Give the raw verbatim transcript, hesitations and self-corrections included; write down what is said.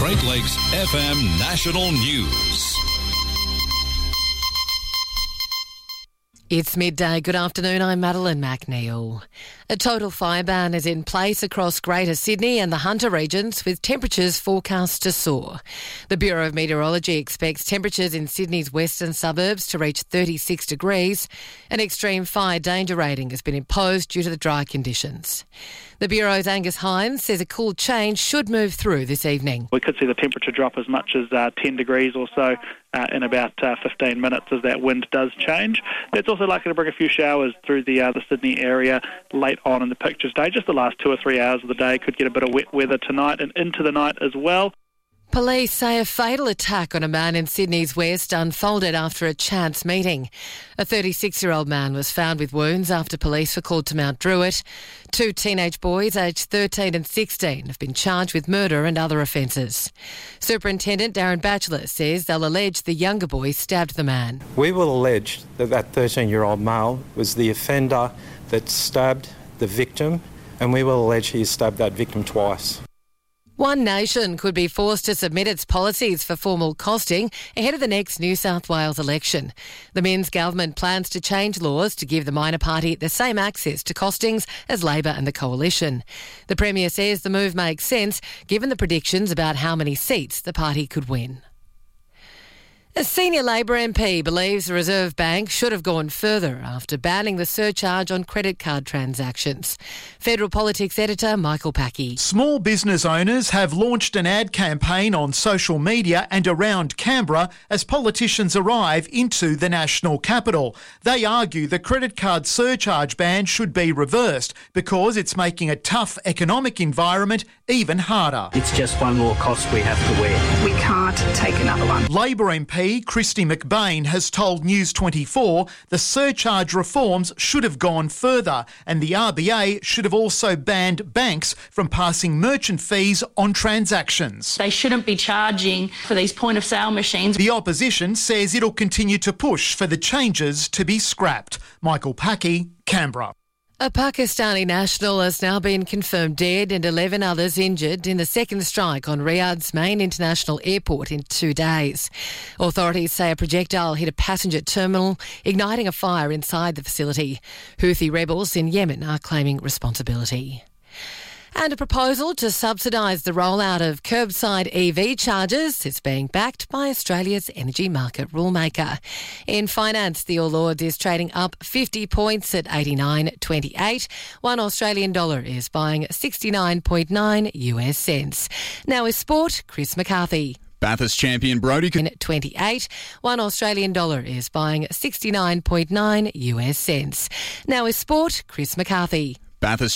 Great Lakes F M National News. It's midday. Good afternoon. I'm Madeline McNeil. A total fire ban is in place across Greater Sydney and the Hunter regions, with temperatures forecast to soar. The Bureau of Meteorology expects temperatures in Sydney's western suburbs to reach thirty-six degrees. An extreme fire danger rating has been imposed due to the dry conditions. The Bureau's Angus Hines says a cool change should move through this evening. We could see the temperature drop as much as uh, ten degrees or so uh, in about uh, fifteen minutes as that wind does change. That's also likely to bring a few showers through the, uh, the Sydney area late on in the pictures day. Just the last two or three hours of the day could get a bit of wet weather tonight and into the night as well. Police say a fatal attack on a man in Sydney's west unfolded after a chance meeting. A thirty-six-year-old man was found with wounds after police were called to Mount Druitt. Two teenage boys, aged thirteen and sixteen, have been charged with murder and other offences. Superintendent Darren Batchelor says they'll allege the younger boy stabbed the man. We will allege that that thirteen-year-old male was the offender that stabbed the victim, and we will allege he stabbed that victim twice. One Nation could be forced to submit its policies for formal costing ahead of the next New South Wales election. The Minns government plans to change laws to give the minor party the same access to costings as Labor and the Coalition. The Premier says the move makes sense given the predictions about how many seats the party could win. A senior Labor M P believes the Reserve Bank should have gone further after banning the surcharge on credit card transactions. Federal Politics editor Michael Packey. Small business owners have launched an ad campaign on social media and around Canberra as politicians arrive into the national capital. They argue the credit card surcharge ban should be reversed because it's making a tough economic environment even harder. It's just one more cost we have to wear. We can't take another one. Labor M P Christy McBain has told News twenty-four the surcharge reforms should have gone further and the R B A should have also banned banks from passing merchant fees on transactions. They shouldn't be charging for these point-of-sale machines. The opposition says it'll continue to push for the changes to be scrapped. Michael Packey, Canberra. A Pakistani national has now been confirmed dead and eleven others injured in the second strike on Riyadh's main international airport in two days. Authorities say a projectile hit a passenger terminal, igniting a fire inside the facility. Houthi rebels in Yemen are claiming responsibility. And a proposal to subsidise the rollout of curbside E V chargers is being backed by Australia's energy market rulemaker. In finance, the All Ords is trading up fifty points at eighty-nine twenty-eight. One Australian dollar is buying sixty-nine point nine US cents. Now is sport, Chris McCarthy. Bathurst champion Brodie In at twenty-eight, one Australian dollar is buying sixty-nine point nine US cents. Now is sport, Chris McCarthy. Bathurst